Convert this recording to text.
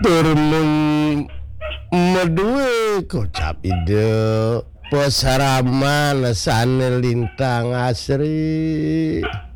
turun medue kocap ide pesaraman sana lintang asri